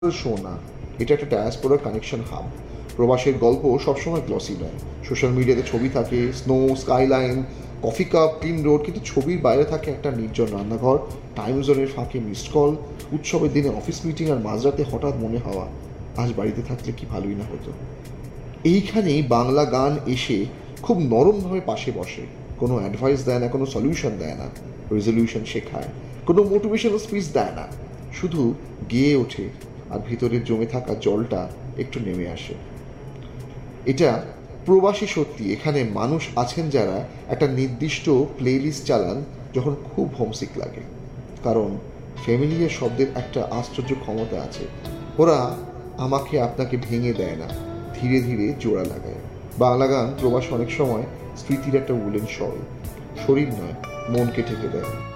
Show না, এটা একটা ডায়াসপোরা কানেকশন হাব। প্রবাসের গল্প সবসময় গ্লসি নয়। সোশ্যাল মিডিয়াতে ছবি থাকে, snow, skyline, coffee cup, pin road, কিন্তু ছবির বাইরে থাকে একটা নির্জন রান্নাঘর, টাইম জোনের ফাঁকে মিসড কল, উৎসবের দিনে অফিস মিটিং, আর মাঝরাতে হঠাৎ মনে হওয়া আজ বাড়িতে থাকলে কি ভালোই না হতো। এইখানেই বাংলা গান এসে খুব নরমভাবে পাশে বসে। কোনো অ্যাডভাইস দেয় না, কোনো সলিউশন দেয় না, রেজলিউশন শেখায়, কোনো মোটিভেশনাল স্পিচ দেয় না, শুধু গেয়ে ওঠে আর ভিতরে জমে থাকা জলটা একটু নেমে আসে। এটা প্রবাসী সত্যি। এখানে মানুষ আছেন যারা একটা নির্দিষ্ট প্লেলিস্ট চালান যখন খুব হোমসিক লাগে, কারণ ফ্যামিলির শব্দের একটা আশ্চর্য ক্ষমতা আছে। ওরা আমাকে আপনাকে ভেঙে দেয় না, ধীরে ধীরে জোড়া লাগায়। বাংলা গান প্রবাস অনেক সময় স্মৃতির একটা উলেন শল, শরীর নয় মনকে ঢেকে দেয়।